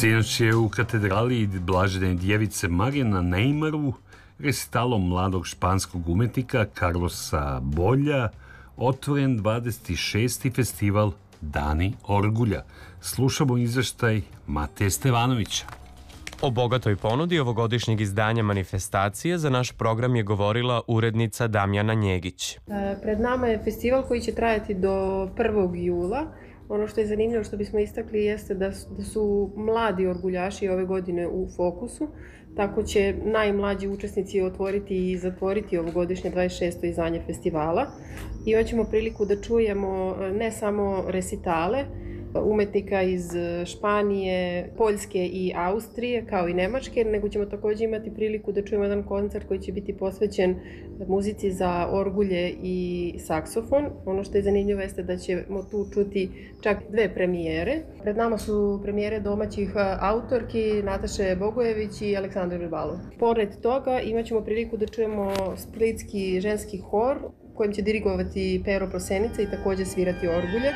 Sinoć je u katedrali Blažene djevice Marije na Neimaru recitalom mladog španskog umetnika Carlosa Bolja otvoren 26. festival Dani Orgulja. Slušamo izveštaj Mateje Stevanovića. O bogatoj ponudi ovogodišnjeg izdanja manifestacije za naš program je govorila urednica Damjana Njegić. Pred nama je festival koji će trajati do 1. jula. Ono što je zanimljivo što bismo istakli jeste da su mladi orguljaši ove godine u fokusu, tako će najmlađi učesnici otvoriti i zatvoriti ovogodišnje 26. izdanje festivala. Imaćemo priliku da čujemo ne samo resitale umetnika iz Španije, Poljske i Austrije, kao i Nemačke, nego ćemo takođe imati priliku da čujemo jedan koncert koji će biti posvećen muzici za orgulje i saksofon. Ono što je zanimljivo jeste da ćemo tu čuti čak 2 premijere. Pred nama su premijere domaćih autorki Nataše Bogojević i Aleksandre Vrbalov. Pored toga imaćemo priliku da čujemo splitski ženski hor kojim će dirigovati Pero Prosenica i takođe svirati orgulje.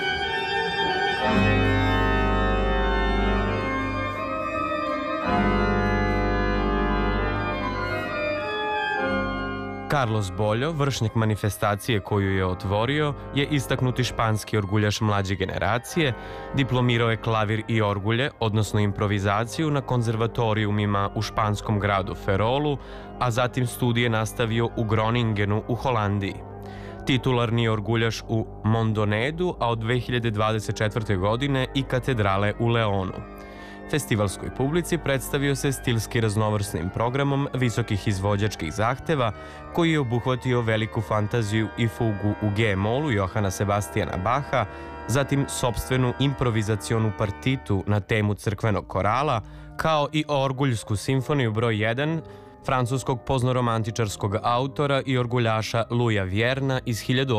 Carlos Boljo, vršnik manifestacije koju je otvorio, je istaknuti španski orguljaš mlađe generacije, diplomirao je klavir i orgulje, odnosno improvizaciju na konzervatorijumima u španskom gradu Ferolu, a zatim studije nastavio u Groningenu u Holandiji. Titularni orguljaš u Mondonedu, a od 2024. godine i katedrale u Leonu. Festivalskoj publici predstavio se stilski raznovrsnim programom visokih izvođačkih zahteva koji je obuhvatio veliku fantaziju i fugu u G-molu Johana Sebastijana Baha, zatim sopstvenu improvizacionu partitu na temu crkvenog korala, kao i orguljsku simfoniju broj 1 francuskog poznoromantičarskog autora i orguljaša Louisa Vierna iz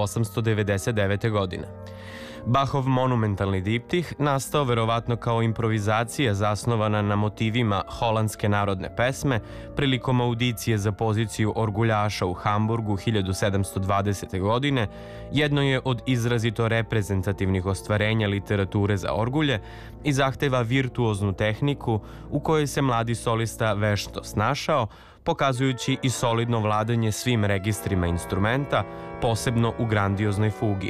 1899. godine. Bachov monumentalni diptih, nastao verovatno kao improvizacija zasnovana na motivima holandske narodne pesme, prilikom audicije za poziciju orguljaša u Hamburgu 1720. godine, jedno je od izrazito reprezentativnih ostvarenja literature za orgulje i zahteva virtuoznu tehniku u kojoj se mladi solista vešto snašao, pokazujući i solidno vladanje svim registrima instrumenta, posebno u grandioznoj fugi.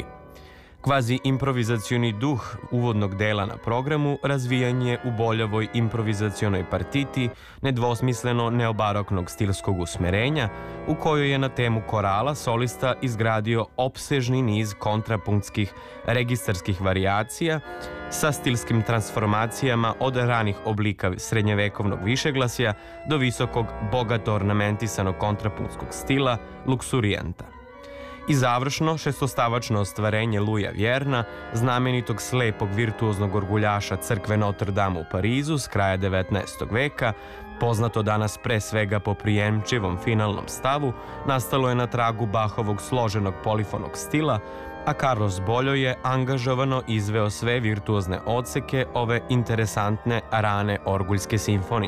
Kvazi improvizacioni duh uvodnog dela na programu razvijan je u Boljovoj improvizacionoj partiti nedvosmisleno neobaroknog stilskog usmerenja, u kojoj je na temu korala solista izgradio opsežni niz kontrapunktskih registarskih varijacija sa stilskim transformacijama od ranih oblika srednjevekovnog višeglasja do visokog, bogato ornamentisanog kontrapunktskog stila luksurijenta. I završno, šestostavačno ostvarenje Louisa Vierna, znamenitog slepog virtuoznog orguljaša crkve Notre Dame u Parizu s kraja 19. veka, poznato danas pre svega po prijemčivom finalnom stavu, nastalo je na tragu Bachovog složenog polifonog stila, a Carlos Boljo je angažovano izveo sve virtuozne odseke ove interesantne rane orguljske simfonije.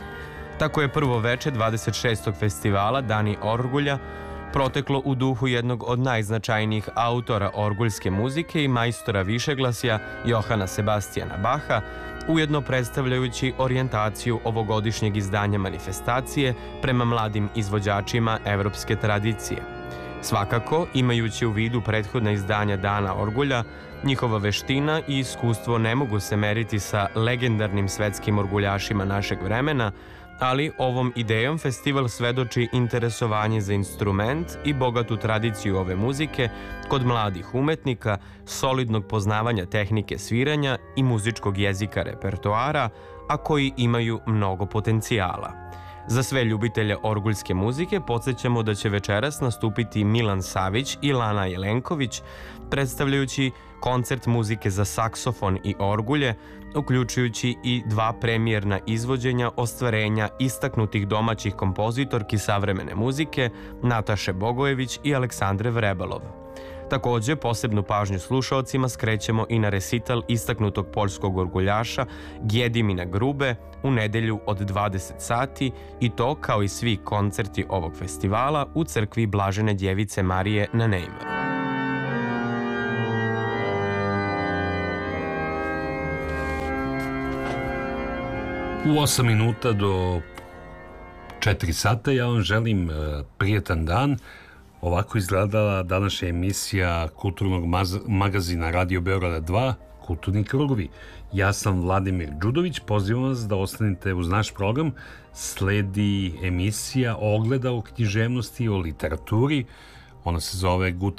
Tako je prvo veče 26. festivala Dani Orgulja proteklo u duhu jednog od najznačajnijih autora orguljske muzike i majstora višeglasja Johana Sebastijana Baha, ujedno predstavljajući orijentaciju ovogodišnjeg izdanja manifestacije prema mladim izvođačima evropske tradicije. Svakako, imajući u vidu prethodna izdanja Dana Orgulja, njihova veština i iskustvo ne mogu se meriti sa legendarnim svetskim orguljašima našeg vremena, ali ovom idejom festival svedoči interesovanje za instrument i bogatu tradiciju ove muzike kod mladih umetnika, solidnog poznavanja tehnike sviranja i muzičkog jezika repertoara, a koji imaju mnogo potencijala. Za sve ljubitelje orguljske muzike podsjećamo da će večeras nastupiti Milan Savić i Lana Jelenković, predstavljajući koncert muzike za saksofon i orgulje, uključujući i 2 premijerna izvođenja ostvarenja istaknutih domaćih kompozitorki savremene muzike Nataše Bogojević i Aleksandre Vrebalov. Takođe, posebnu pažnju slušaocima skrećemo i na resital istaknutog poljskog orguljaša Gjedimina Grube u nedelju od 20 sati i to, kao i svi koncerti ovog festivala, u crkvi Blažene djevice Marije na Neimaru. U 8 minuta do 4 sata ja vam želim prijetan dan. Ovako izgledala današnja emisija kulturnog magazina Radio Beograda 2, Kulturni krugovi. Ja sam Vladimir Đudović, pozivam vas da ostanete uz naš program. Sledi emisija Ogleda o književnosti, o literaturi. Ona se zove Guten